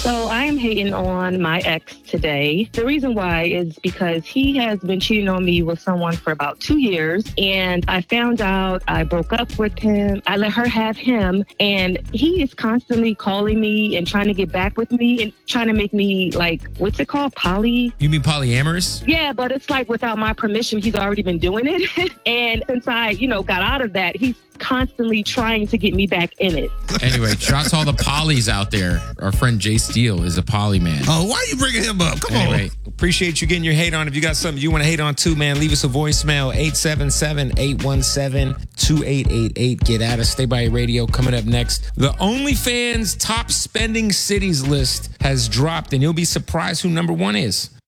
So I am hating on my ex today. The reason why is because he has been cheating on me with someone for about 2 years. And I found out, I broke up with him. I let her have him. And he is constantly calling me and trying to get back with me and trying to make me like, what's it called? You mean polyamorous? Yeah, but it's like without my permission, he's already been doing it. And since I, got out of that, he's constantly trying to get me back in it. Anyway, shouts to all the polys out there. Our friend Jay Steele is a poly man. Oh, why are you bringing him up? Come on. Appreciate you getting your hate on. If you got something you want to hate on too, man, leave us a voicemail, 877-817-2888. Get at us. Stay by radio. Coming up next, the OnlyFans top spending cities list has dropped, and you'll be surprised who number one is.